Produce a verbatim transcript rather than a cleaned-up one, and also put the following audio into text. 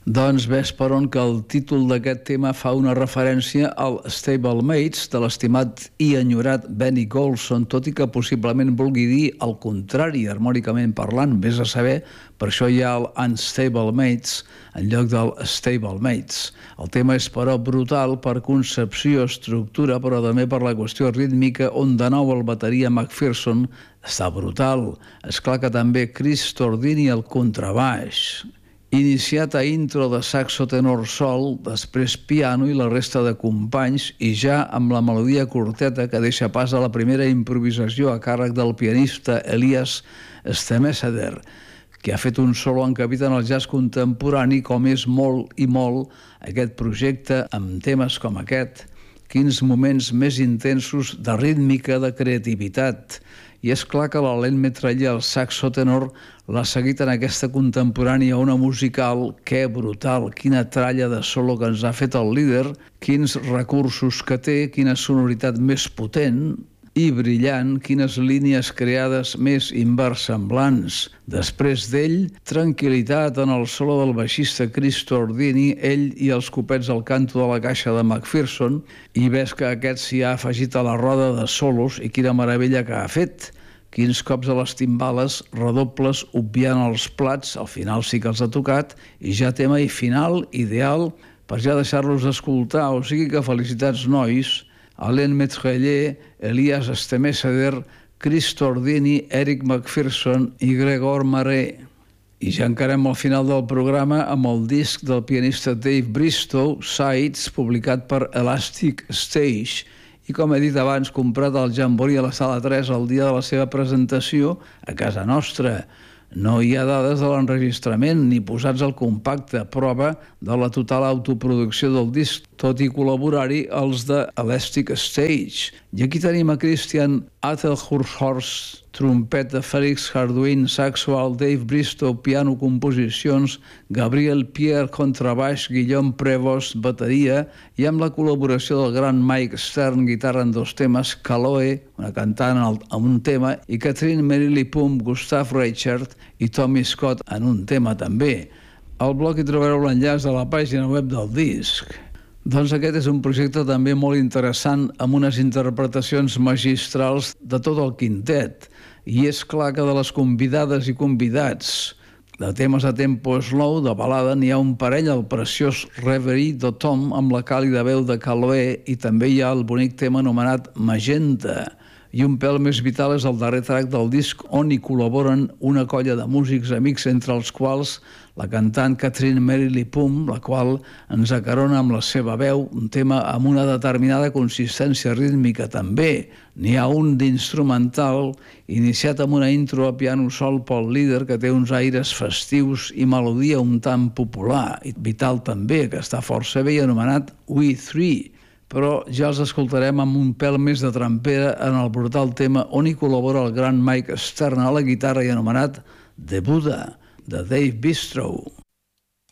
Doncs ves per on que el títol d'aquest tema fa una referència al Stablemates de l'estimat i enyorat Benny Golson, tot i que possiblement vulgui dir el contrari, harmònicament parlant, vés a saber, per això hi ha el Unstabelemates en lloc del Stablemates. El tema és, però, brutal per concepció, estructura, però també per la qüestió rítmica, on de nou el bateria McPherson està brutal. És clar que també Chris Tordini al contrabaix. Iniciat a intro de saxo tenor sol, després piano i la resta de companys, i ja amb la melodia curteta que deixa pas a la primera improvisació a càrrec del pianista Elias Stemeseder, que ha fet un solo encabit en el jazz contemporani, com és molt i molt aquest projecte amb temes com aquest. Quins moments més intensos de rítmica, de creativitat. I és clar que l'Alain Metraller, el saxo tenor, l'ha seguit en aquesta contemporània ona musical. Que brutal, quina tralla de solo que ens ha fet el líder, quins recursos que té, quina sonoritat més potent i brillant, quines línies creades més inversemblants. Després d'ell, tranquil·litat en el solo del baixista Chris Tordini, ell i els copets al canto de la caixa de McPherson, i ves que aquest s'hi ha afegit a la roda de solos, i quina meravella que ha fet. Quins cops a les timbales, redobles, obviant els plats, al final sí que els ha tocat, i ja tema i final, ideal, per ja deixar-los escoltar, o sigui que felicitats nois, Alain Metraller, Elias Stemeseder, Chris Tordini, Eric McPherson i Gregor Mare. I ja encarem al final del programa amb el disc del pianista Dave Bristow, Sides, publicat per Elastic Stage, i com he dit abans, comprat al Jamboree a la Sala tres el dia de la seva presentació a casa nostra. No hi ha dades de l'enregistrament ni posats al compacte, prova de la total autoproducció del disc, tot i col·laborar-hi els de Elastic Stage. I aquí tenim a Christian Attelhorst, trompeta, Felix Hardwin, saxo alt, Dave Bristow, piano, composicions, Gabriel Pierre, contrabaix, Guillaume Prevost, bateria, i amb la col·laboració del gran Mike Stern, guitarra en dos temes, Kaloe, una cantant en un tema, i Catherine Merrill Pum, Gustav Reichert i Tommy Scott en un tema també. Al blog hi trobareu l'enllaç a la pàgina web del disc. Doncs aquest és un projecte també molt interessant amb unes interpretacions magistrals de tot el quintet. I és clar que de les convidades i convidats de temes a tempo slow, de balada, n'hi ha un parell, el preciós Reverie de Tom amb la càlida veu de Kaloe, i també hi ha el bonic tema anomenat Magenta. I un pèl més vital és el darrer track del disc, on hi col·laboren una colla de músics amics, entre els quals la cantant Catherine Merrill Pum, la qual ens acarona amb la seva veu, un tema amb una determinada consistència rítmica també. N'hi ha un d'instrumental, iniciat amb una intro a piano sol pel líder, que té uns aires festius i melodia un tant popular, i vital també, que està força bé, i anomenat We Three. Però ja els escoltarem amb un pèl més de trampera en el brutal tema on hi col·labora el gran Mike Stern a la guitarra i anomenat The Buddha, de Dave Bristow.